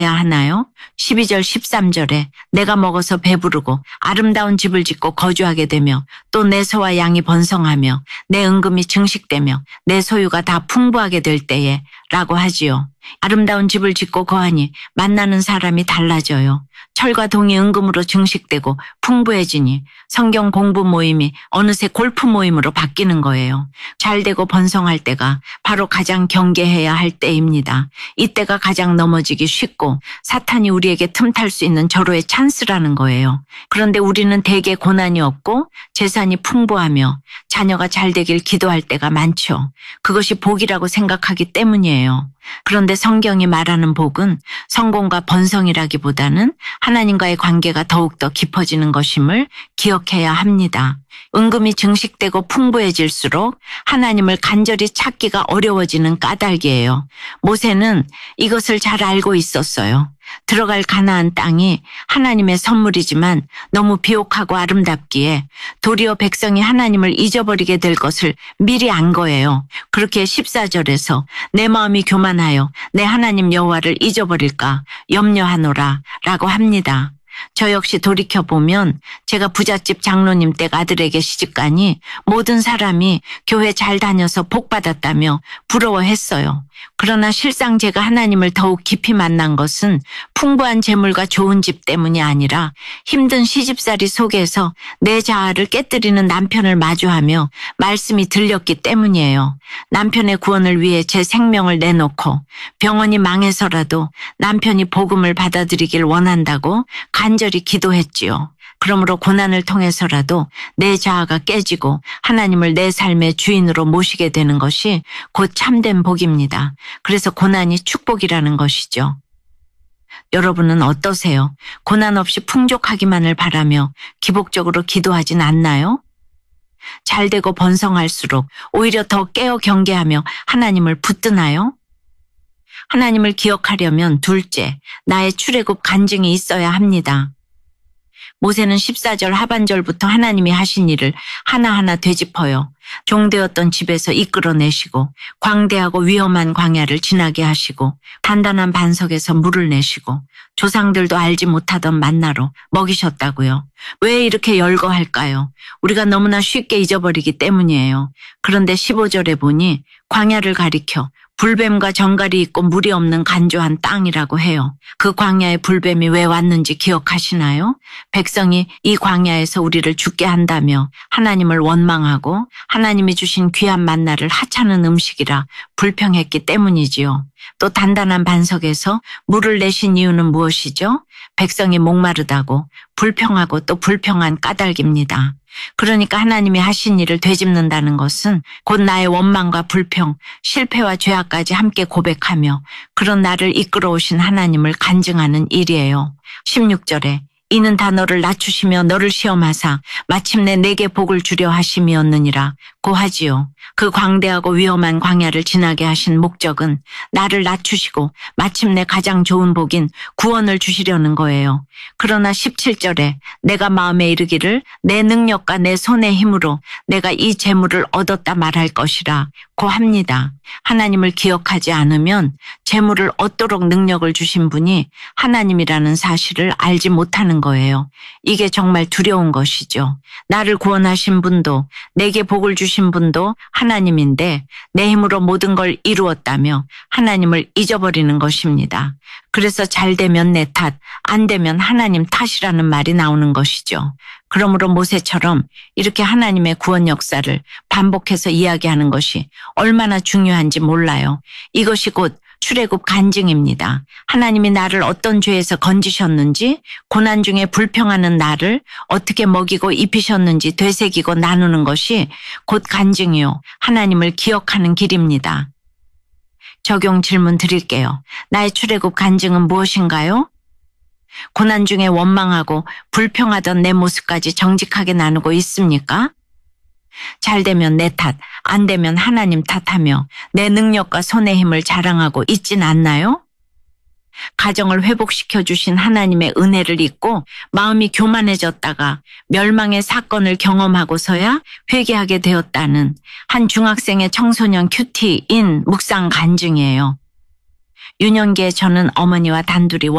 하나요? 12절 13절에 내가 먹어서 배부르고 아름다운 집을 짓고 거주하게 되며 또 내 소와 양이 번성하며 내 은금이 증식되며 내 소유가 다 풍부하게 될 때에 라고 하지요. 아름다운 집을 짓고 거하니 만나는 사람이 달라져요. 철과 동이 은금으로 증식되고 풍부해지니 성경 공부 모임이 어느새 골프 모임으로 바뀌는 거예요. 잘되고 번성할 때가 바로 가장 경계해야 할 때입니다. 이때가 가장 넘어지기 쉽고 사탄이 우리에게 틈탈 수 있는 절호의 찬스라는 거예요. 그런데 우리는 대개 고난이 없고 재산이 풍부하며 자녀가 잘되길 기도할 때가 많죠. 그것이 복이라고 생각하기 때문이에요. 그런데 성경이 말하는 복은 성공과 번성이라기보다는 하나님과의 관계가 더욱더 깊어지는 것임을 기억해야 합니다. 은금이 증식되고 풍부해질수록 하나님을 간절히 찾기가 어려워지는 까닭이에요. 모세는 이것을 잘 알고 있었어요. 들어갈 가나안 땅이 하나님의 선물이지만 너무 비옥하고 아름답기에 도리어 백성이 하나님을 잊어버리게 될 것을 미리 안 거예요. 그렇게 14절에서 내 마음이 교만하여 내 하나님 여호와를 잊어버릴까 염려하노라 라고 합니다. 저 역시 돌이켜보면 제가 부잣집 장로님 댁 아들에게 시집가니 모든 사람이 교회 잘 다녀서 복 받았다며 부러워했어요. 그러나 실상 제가 하나님을 더욱 깊이 만난 것은 풍부한 재물과 좋은 집 때문이 아니라 힘든 시집살이 속에서 내 자아를 깨뜨리는 남편을 마주하며 말씀이 들렸기 때문이에요. 남편의 구원을 위해 제 생명을 내놓고 병원이 망해서라도 남편이 복음을 받아들이길 원한다고 간절히 기도했지요. 그러므로 고난을 통해서라도 내 자아가 깨지고 하나님을 내 삶의 주인으로 모시게 되는 것이 곧 참된 복입니다. 그래서 고난이 축복이라는 것이죠. 여러분은 어떠세요? 고난 없이 풍족하기만을 바라며 기복적으로 기도하진 않나요? 잘되고 번성할수록 오히려 더 깨어 경계하며 하나님을 붙드나요? 하나님을 기억하려면 둘째, 나의 출애굽 간증이 있어야 합니다. 모세는 14절 하반절부터 하나님이 하신 일을 하나하나 되짚어요. 종되었던 집에서 이끌어내시고 광대하고 위험한 광야를 지나게 하시고 단단한 반석에서 물을 내시고 조상들도 알지 못하던 만나로 먹이셨다고요. 왜 이렇게 열거할까요? 우리가 너무나 쉽게 잊어버리기 때문이에요. 그런데 15절에 보니 광야를 가리켜 불뱀과 정갈이 있고 물이 없는 간조한 땅이라고 해요. 그 광야에 불뱀이 왜 왔는지 기억하시나요? 백성이 이 광야에서 우리를 죽게 한다며 하나님을 원망하고 하나님이 주신 귀한 만나를 하찮은 음식이라 불평했기 때문이지요. 또 단단한 반석에서 물을 내신 이유는 무엇이죠? 백성이 목마르다고 불평하고 또 불평한 까닭입니다. 그러니까 하나님이 하신 일을 되짚는다는 것은 곧 나의 원망과 불평, 실패와 죄악까지 함께 고백하며 그런 나를 이끌어오신 하나님을 간증하는 일이에요. 16절에 이는 다 너를 낮추시며 너를 시험하사 마침내 내게 복을 주려 하심이었느니라 고 하지요. 그 광대하고 위험한 광야를 지나게 하신 목적은 나를 낮추시고 마침내 가장 좋은 복인 구원을 주시려는 거예요. 그러나 17절에 내가 마음에 이르기를 내 능력과 내 손의 힘으로 내가 이 재물을 얻었다 말할 것이라 고 합니다. 하나님을 기억하지 않으면 재물을 얻도록 능력을 주신 분이 하나님이라는 사실을 알지 못하는 거예요. 이게 정말 두려운 것이죠. 나를 구원하신 분도 내게 복을 주신 분도 하나님인데 내 힘으로 모든 걸 이루었다며 하나님을 잊어버리는 것입니다. 그래서 잘 되면 내 탓, 안 되면 하나님 탓이라는 말이 나오는 것이죠. 그러므로 모세처럼 이렇게 하나님의 구원 역사를 반복해서 이야기하는 것이 얼마나 중요한지 몰라요. 이것이 곧 출애굽 간증입니다. 하나님이 나를 어떤 죄에서 건지셨는지, 고난 중에 불평하는 나를 어떻게 먹이고 입히셨는지 되새기고 나누는 것이 곧 간증이요. 하나님을 기억하는 길입니다. 적용 질문 드릴게요. 나의 출애굽 간증은 무엇인가요? 고난 중에 원망하고 불평하던 내 모습까지 정직하게 나누고 있습니까? 잘 되면 내 탓, 안 되면 하나님 탓하며 내 능력과 손의 힘을 자랑하고 있진 않나요? 가정을 회복시켜 주신 하나님의 은혜를 잊고 마음이 교만해졌다가 멸망의 사건을 경험하고서야 회개하게 되었다는 한 중학생의 청소년 큐티인 묵상 간증이에요. 유년기에 저는 어머니와 단둘이